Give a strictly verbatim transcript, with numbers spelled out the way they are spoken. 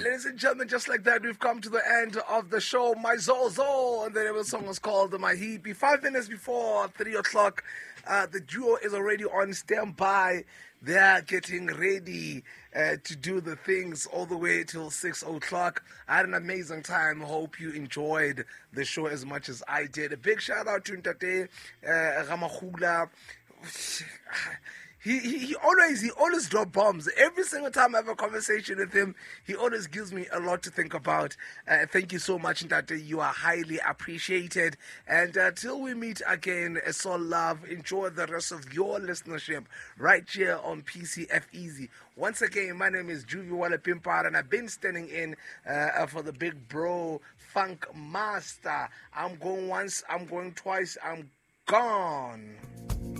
Ladies and gentlemen, just like that, we've come to the end of the show. My Zozo, and the name of the song was called My Hippie. Five minutes before three o'clock, uh, the duo is already on standby. They are getting ready uh, to do the things all the way till six o'clock. I had an amazing time. Hope you enjoyed the show as much as I did. A big shout out to Ntate uh, Ramachula. He, he he always he always drop bombs. Every single time I have a conversation with him, he always gives me a lot to think about. Uh, thank you so much, Ntate. You are highly appreciated. And uh, till we meet again, it's all love. Enjoy the rest of your listenership right here on P C F Easy. Once again, my name is Juvie Wale Pimpar, and I've been standing in uh, for the big bro Funk Master. I'm going once, I'm going twice, I'm gone.